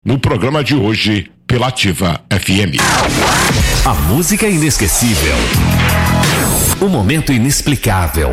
no programa de hoje pela Ativa FM. A música inesquecível. O momento inexplicável.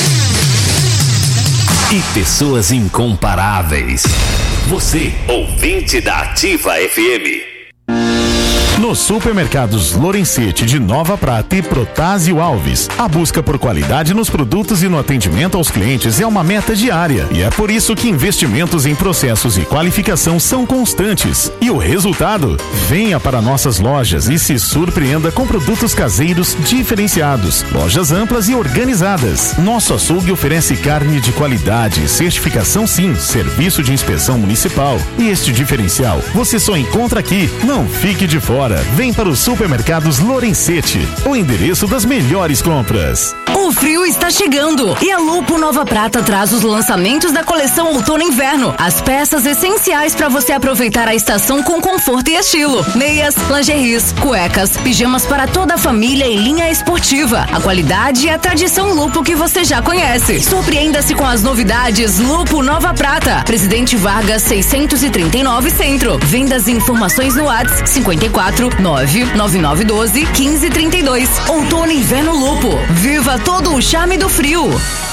E pessoas incomparáveis. Você, ouvinte da Ativa FM. Nos supermercados Lorenzetti de Nova Prata e Protásio Alves, a busca por qualidade nos produtos e no atendimento aos clientes é uma meta diária. E é por isso que investimentos em processos e qualificação são constantes. E o resultado? Venha para nossas lojas e se surpreenda com produtos caseiros diferenciados. Lojas amplas e organizadas. Nosso açougue oferece carne de qualidade, certificação sim, serviço de inspeção municipal. E este diferencial você só encontra aqui. Não fique de fora. Vem para os supermercados Lorenzetti, o endereço das melhores compras. O frio está chegando e a Lupo Nova Prata traz os lançamentos da coleção Outono e Inverno. As peças essenciais para você aproveitar a estação com conforto e estilo. Meias, lingeries, cuecas, pijamas para toda a família e linha esportiva. A qualidade e a tradição Lupo que você já conhece. Surpreenda-se com as novidades Lupo Nova Prata. Presidente Vargas 639 Centro. Vendas e informações no WhatsApp 54 99912 1532. Outono e Inverno Lupo. Viva todo o charme do frio.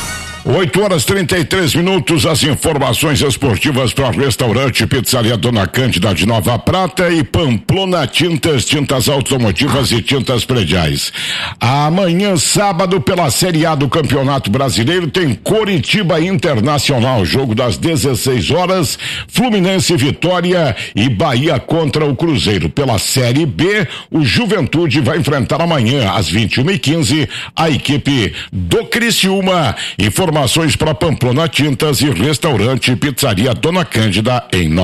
8h33, as informações esportivas para restaurante Pizzaria Dona Cândida de Nova Prata e Pamplona tintas automotivas e tintas prediais. Amanhã, sábado, pela Série A do Campeonato Brasileiro, tem Coritiba Internacional, jogo das 16 horas, Fluminense Vitória e Bahia contra o Cruzeiro. Pela Série B, o Juventude vai enfrentar amanhã, às 21h15, a equipe do Criciúma. Informações para Pamplona Tintas e Restaurante Pizzaria Dona Cândida em